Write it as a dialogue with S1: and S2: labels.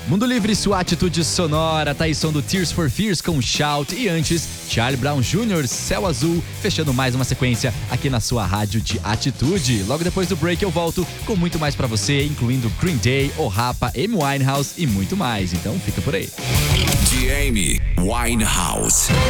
S1: Mundo Livre, sua atitude sonora, tá aí som do Tears for Fears com Shout e antes, Charlie Brown Jr., Céu Azul, fechando mais uma sequência aqui na sua rádio de atitude. Logo depois do break eu volto com muito mais pra você, incluindo Green Day, O Rapa, Amy Winehouse e muito mais, então fica por aí.
S2: The Amy Winehouse.